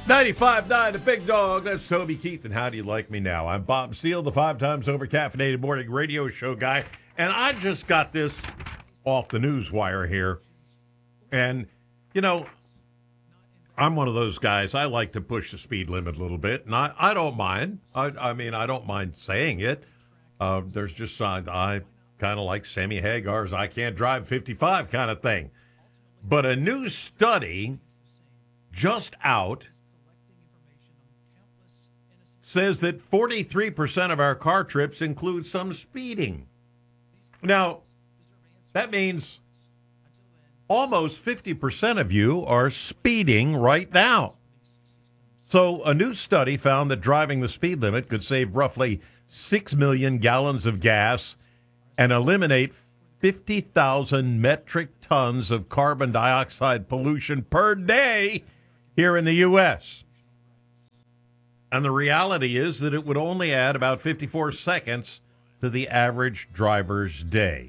95.9, the big dog. That's Toby Keith, and how do you like me now? I'm Bob Steele, the 5 times over caffeinated morning radio show guy, and I just got this off the news wire here. And, you know, I'm one of those guys, I like to push the speed limit a little bit, and I don't mind. I mean, I don't mind saying it. There's just signs, I kind of like Sammy Hagar's I can't drive 55 kind of thing. But a new study just out says that 43% of our car trips include some speeding. Now, that means almost 50% of you are speeding right now. So a new study found that driving the speed limit could save roughly 6 million gallons of gas and eliminate 50,000 metric tons of carbon dioxide pollution per day here in the U.S. And the reality is that it would only add about 54 seconds to the average driver's day.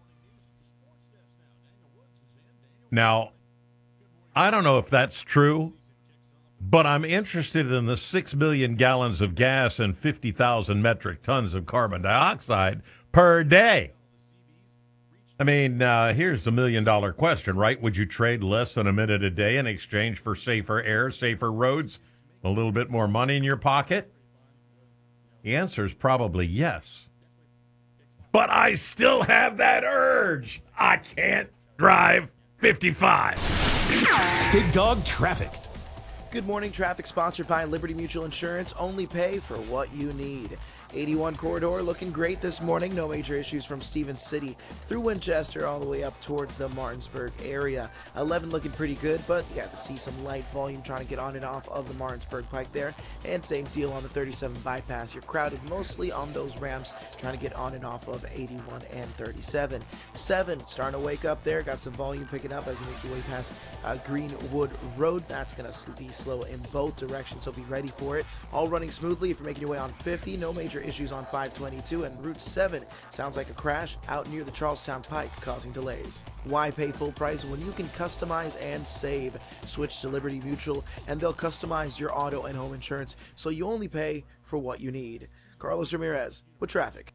Now, I don't know if that's true, but I'm interested in the 6 million gallons of gas and 50,000 metric tons of carbon dioxide per day. I mean, here's the million-dollar question, right? Would you trade less than a minute a day in exchange for safer air, safer roads, a little bit more money in your pocket? The answer is probably yes. But I still have that urge. I can't drive 55. Big Dog Traffic. Good morning. Traffic sponsored by Liberty Mutual Insurance. Only pay for what you need. 81 corridor looking great this morning. No major issues from Stevens City through Winchester all the way up towards the Martinsburg area. 11 looking pretty good, but you got to see some light volume trying to get on and off of the Martinsburg Pike there. And same deal on the 37 bypass. You're crowded mostly on those ramps trying to get on and off of 81 and 37. 7 starting to wake up there. Got some volume picking up as you make your way past Greenwood Road. That's going to be slow in both directions, so be ready for it. All running smoothly if you're making your way on 50. No major issues on 522, and Route 7 sounds like a crash out near the Charlestown Pike, causing delays. Why pay full price when you can customize and save? Switch to Liberty Mutual, and they'll customize your auto and home insurance, so you only pay for what you need. Carlos Ramirez with traffic.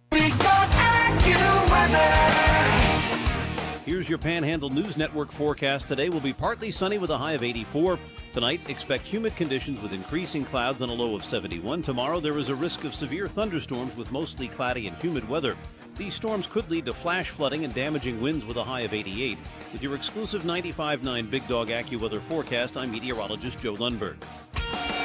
Here's your Panhandle News Network forecast. Today will be partly sunny with a high of 84. Tonight, expect humid conditions with increasing clouds and a low of 71. Tomorrow, there is a risk of severe thunderstorms with mostly cloudy and humid weather. These storms could lead to flash flooding and damaging winds with a high of 88. With your exclusive 95.9 Big Dog AccuWeather forecast, I'm meteorologist Joe Lundberg.